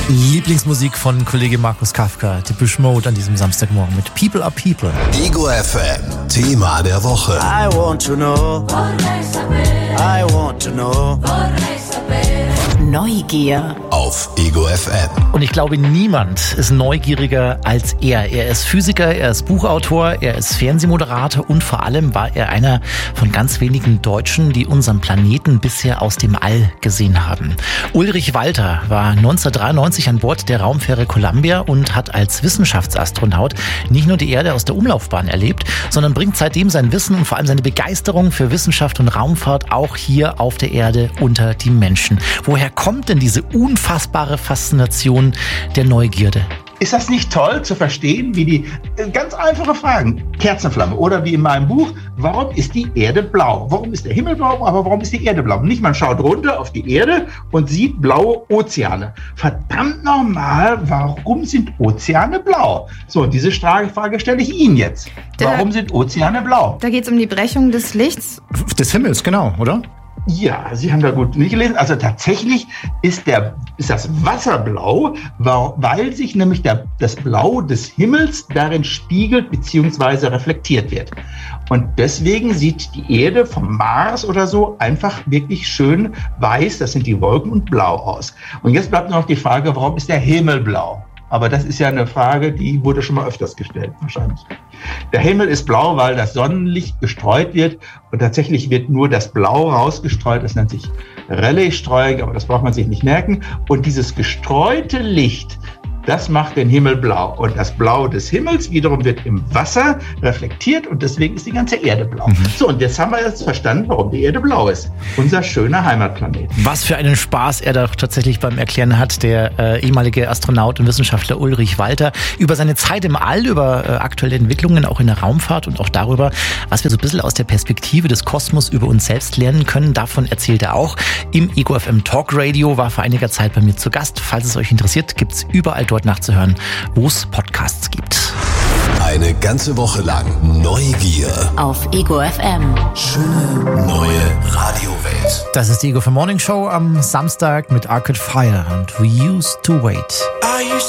Lieblingsmusik von Kollege Markus Kafka, Depeche Mode an diesem Samstagmorgen mit People are People. Ego FM, Thema der Woche. I want to know. I want to know. Neugier. Auf Ego FM. Und ich glaube, niemand ist neugieriger als er. Er ist Physiker, er ist Buchautor, er ist Fernsehmoderator und vor allem war er einer von ganz wenigen Deutschen, die unseren Planeten bisher aus dem All gesehen haben. Ulrich Walter war 1993 an Bord der Raumfähre Columbia und hat als Wissenschaftsastronaut nicht nur die Erde aus der Umlaufbahn erlebt, sondern bringt seitdem sein Wissen und vor allem seine Begeisterung für Wissenschaft und Raumfahrt auch hier auf der Erde unter die Menschen. Woher kommt denn diese unfassbare Faszination der Neugierde? Ist das nicht toll zu verstehen, wie die ganz einfache Fragen, Kerzenflamme oder wie in meinem Buch, warum ist die Erde blau? Warum ist der Himmel blau, aber warum ist die Erde blau? Nicht, man schaut runter auf die Erde und sieht blaue Ozeane. Verdammt nochmal, warum sind Ozeane blau? So, diese Frage stelle ich Ihnen jetzt. Warum sind Ozeane blau? Da geht es um die Brechung des Lichts. Des Himmels, genau, oder? Ja, Sie haben da gut nicht gelesen. Also tatsächlich ist das Wasser blau, weil sich nämlich das Blau des Himmels darin spiegelt bzw. reflektiert wird. Und deswegen sieht die Erde vom Mars oder so einfach wirklich schön weiß, das sind die Wolken, und blau aus. Und jetzt bleibt noch die Frage, warum ist der Himmel blau? Aber das ist ja eine Frage, die wurde schon mal öfters gestellt, wahrscheinlich. Der Himmel ist blau, weil das Sonnenlicht gestreut wird. Und tatsächlich wird nur das Blau rausgestreut. Das nennt sich Rayleigh-Streuung, aber das braucht man sich nicht merken. Und dieses gestreute Licht, das macht den Himmel blau. Und das Blau des Himmels wiederum wird im Wasser reflektiert und deswegen ist die ganze Erde blau. So, und jetzt haben wir verstanden, warum die Erde blau ist. Unser schöner Heimatplanet. Was für einen Spaß er da tatsächlich beim Erklären hat, der ehemalige Astronaut und Wissenschaftler Ulrich Walter, über seine Zeit im All, über aktuelle Entwicklungen auch in der Raumfahrt und auch darüber, was wir so ein bisschen aus der Perspektive des Kosmos über uns selbst lernen können. Davon erzählt er auch. Im Ego FM Talk Radio war vor einiger Zeit bei mir zu Gast. Falls es euch interessiert, gibt's überall dort nachzuhören, wo es Podcasts gibt. Eine ganze Woche lang Neugier. Auf Ego FM. Schöne neue Radiowelt. Das ist die Ego FM Morning Show am Samstag mit Arcade Fire und We Used to Wait.